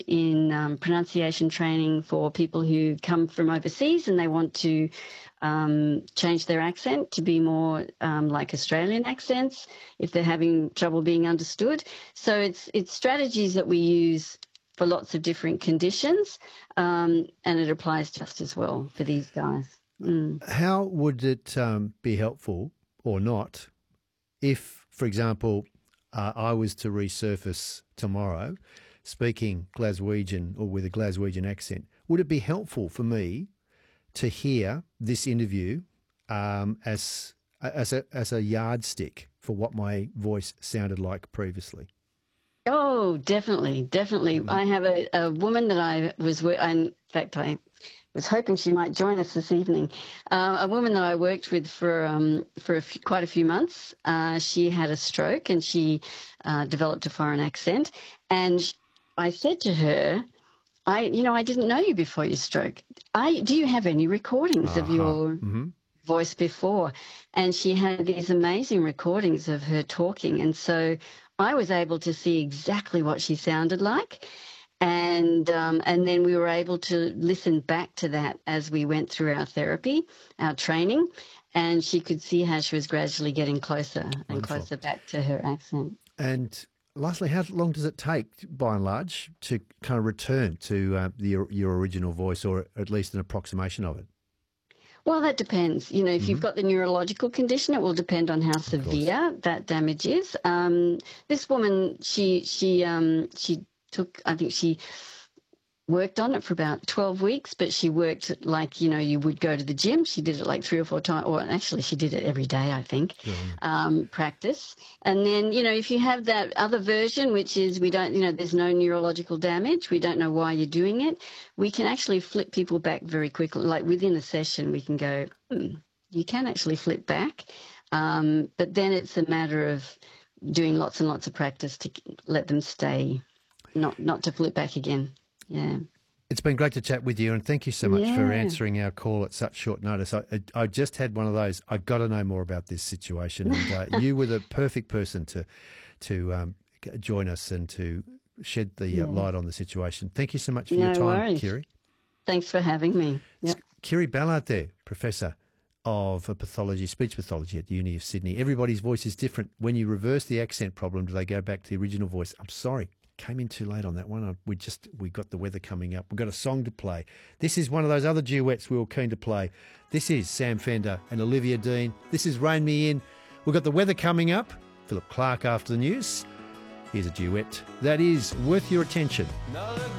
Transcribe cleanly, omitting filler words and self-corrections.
in pronunciation training for people who come from overseas and they want to change their accent to be more like Australian accents if they're having trouble being understood. So it's strategies that we use for lots of different conditions, and it applies just as well for these guys. How would it be helpful or not if, for example, I was to resurface tomorrow speaking Glaswegian or with a Glaswegian accent? Would it be helpful for me to hear this interview as a yardstick for what my voice sounded like previously? Oh, definitely, definitely. Mm-hmm. I have a woman that I was hoping she might join us this evening. A woman that I worked with for quite a few months. She had a stroke and she developed a foreign accent. And I said to her, I didn't know you before your stroke. Do you have any recordings of your voice before? And she had these amazing recordings of her talking. And so I was able to see exactly what she sounded like. And then we were able to listen back to that as we went through our therapy, our training, and she could see how she was gradually getting closer and closer back to her accent. And lastly, how long does it take, by and large, to kind of return to your original voice, or at least an approximation of it? Well, that depends. If you've got the neurological condition, it will depend on how severe that damage is. This woman, she took, I think she worked on it for about 12 weeks, but she worked like, you would go to the gym. She did it like 3 or 4 times, or actually she did it every day, I think, practice. And then, if you have that other version, which is there's no neurological damage, we don't know why you're doing it, we can actually flip people back very quickly. Like within a session, we can go, you can actually flip back. But then it's a matter of doing lots and lots of practice to let them stay, not to flip back again. Yeah. It's been great to chat with you, and thank you so much for answering our call at such short notice. I just had one of those, I've got to know more about this situation, and you were the perfect person to join us and to shed the light on the situation. Thank you so much for your time, Kiri. Thanks for having me. Yep. Kiri Ballard there, Professor of speech pathology at the Uni of Sydney. Everybody's voice is different. When you reverse the accent problem, do they go back to the original voice? I'm sorry. Came in too late on that one. We got the weather coming up. We've got a song to play. This is one of those other duets we were keen to play. This is Sam Fender and Olivia Dean. This is Rain Me In. We've got the weather coming up. Philip Clark after the news. Here's a duet that is worth your attention.